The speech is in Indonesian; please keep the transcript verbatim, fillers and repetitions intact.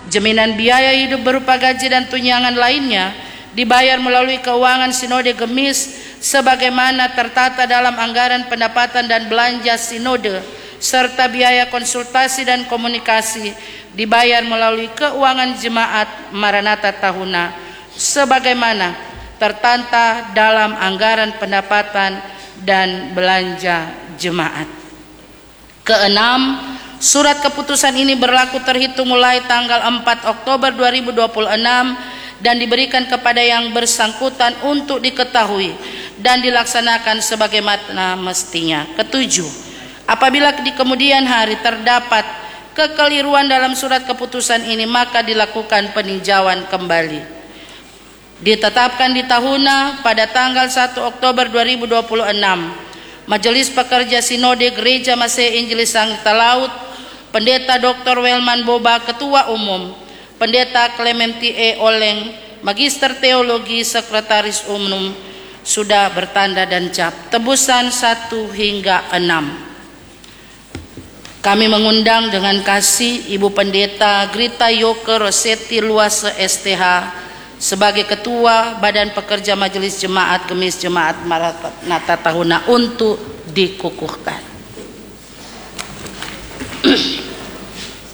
Jaminan biaya hidup berupa gaji dan tunjangan lainnya dibayar melalui keuangan Sinode Gemis sebagaimana tertata dalam anggaran pendapatan dan belanja Sinode, serta biaya konsultasi dan komunikasi dibayar melalui keuangan Jemaat Maranatha Tahuna sebagaimana tertata dalam anggaran pendapatan dan belanja jemaat. Keenam, surat keputusan ini berlaku terhitung mulai tanggal empat Oktober dua ribu dua puluh enam dan diberikan kepada yang bersangkutan untuk diketahui dan dilaksanakan sebagaimana mestinya. Ketujuh, apabila di kemudian hari terdapat kekeliruan dalam surat keputusan ini, maka dilakukan peninjauan kembali. Ditetapkan di Tahuna pada tanggal satu Oktober dua ribu dua puluh enam, Majelis Pekerja Sinode Gereja Masih Injilis Sanggita Laut, Pendeta Doktor Welman Boba, Ketua Umum, Pendeta Clementi E. Oleng, Magister Teologi, Sekretaris Umum, sudah bertanda dan cap. Tebusan satu hingga enam. Kami mengundang dengan kasih Ibu Pendeta Grita Yoke Rosetti Luase S T H sebagai Ketua Badan Pekerja Majelis Jemaat Gemis Jemaat Maranatha Tahuna untuk dikukuhkan.